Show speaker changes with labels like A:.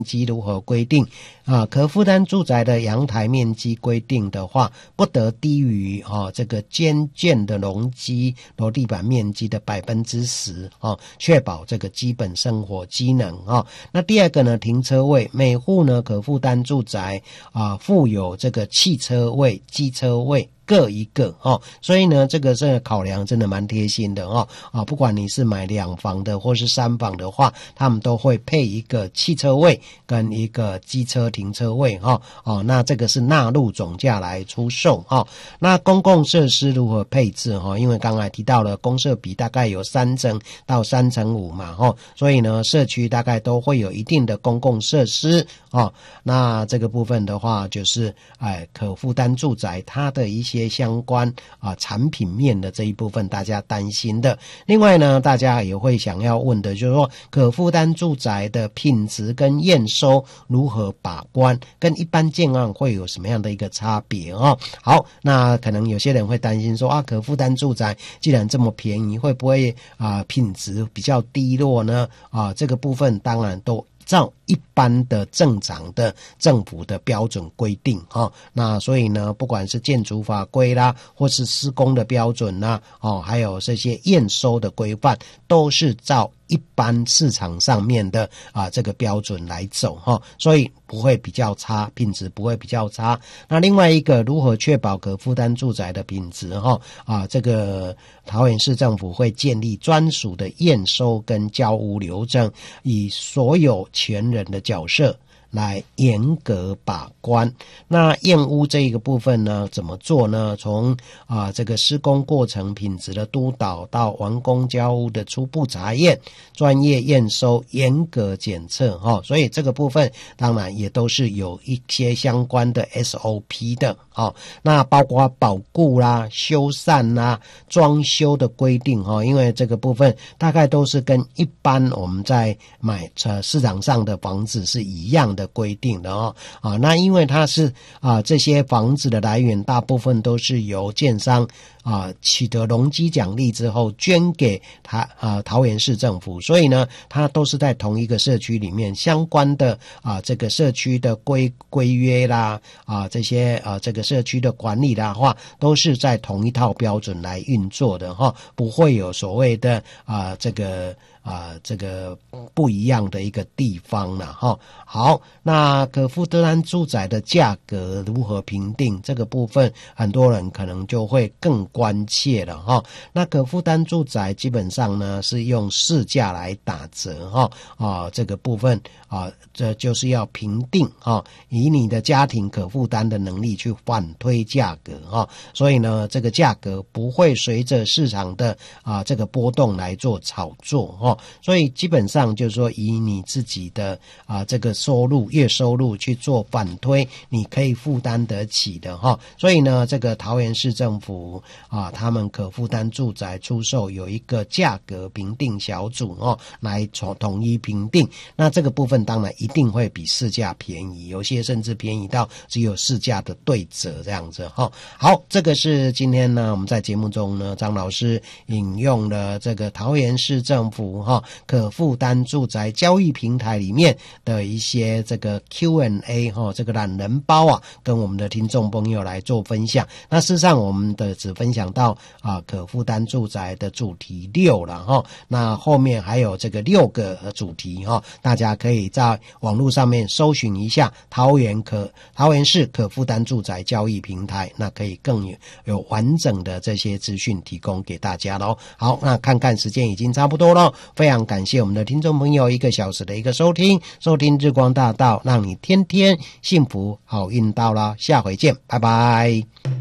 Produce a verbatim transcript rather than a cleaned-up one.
A: 积如何规定啊？可负担住宅的阳台面积规定的话，不得低于啊这个间建的容积楼地板面积的百分之十啊，确保这个基本生活机能啊。那第二个呢，停车位，每户呢可负担住宅啊附有这个汽车位、机车位。各一个哦，所以呢，这个这个考量真的蛮贴心的哦啊，不管你是买两房的或是三房的话，他们都会配一个汽车位跟一个机车停车位哈哦, 哦，那这个是纳入总价来出售哈、哦。那公共设施如何配置哈、哦？因为刚才提到了公设比大概有三成到三成五嘛哈、哦，所以呢，社区大概都会有一定的公共设施哦。那这个部分的话，就是哎可负担住宅它的一些相关啊产品面的这一部分大家担心的。另外呢，大家也会想要问的就是说，可负担住宅的品质跟验收如何把关，跟一般建案会有什么样的一个差别哦？好，那可能有些人会担心说啊，可负担住宅既然这么便宜，会不会啊品质比较低落呢？啊，这个部分当然都照一般的正常的政府的标准规定哈、哦，那所以呢，不管是建筑法规啦，或是施工的标准啦，哦，还有这些验收的规范，都是照一般市场上面的啊这个标准来走哈、哦，所以不会比较差，品质不会比较差。那另外一个，如何确保可负担住宅的品质哈、哦、啊，这个桃园市政府会建立专属的验收跟交屋流程，以所有权人的角色来严格把关。那验屋这一个部分呢，怎么做呢？从啊这个施工过程品质的督导到完工交屋的初步查验、专业验收、严格检测哈、哦，所以这个部分当然也都是有一些相关的 S O P 的哦。那包括保固啦、修缮啦、装修的规定哈、哦，因为这个部分大概都是跟一般我们在买呃市场上的房子是一样的。的规定的哦啊，那因为它是啊这些房子的来源大部分都是由建商啊取得容积奖励之后捐给他啊桃园市政府，所以呢它都是在同一个社区里面相关的啊这个社区的规规约啦啊这些啊这个社区的管理的话都是在同一套标准来运作的哈、哦，不会有所谓的啊这个啊这个不一样的一个地方啦哈、哦。好，那可负担住宅的价格如何评定这个部分，很多人可能就会更关切了哈。那可负担住宅基本上呢是用市价来打折哈啊，这个部分啊，这就是要评定啊，以你的家庭可负担的能力去反推价格哈。所以呢，这个价格不会随着市场的啊这个波动来做炒作哈。所以基本上就是说，以你自己的啊这个收入月收入去做反推，你可以负担得起的哈。所以呢，这个桃园市政府啊，他们可负担住宅出售有一个价格评定小组哦，来统一评定。那这个部分当然一定会比市价便宜，有些甚至便宜到只有市价的对折这样子哈。好，这个是今天呢我们在节目中呢，张老师引用了这个桃园市政府哈可负担住宅交易平台里面的一些这个 Q and A 哈，这个懒人包啊，跟我们的听众朋友来做分享。那事实上我们的只分享到啊可负担住宅的主题六了哈，那后面还有这个六个主题哈，大家可以在网络上面搜寻一下桃园可桃园市可负担住宅交易平台，那可以更有有完整的这些资讯提供给大家咯。好，那看看时间已经差不多了，非常感谢我们的听众朋友一个小时的一个收听，收听日光大道，让你天天幸福好运到了，下回见，拜拜。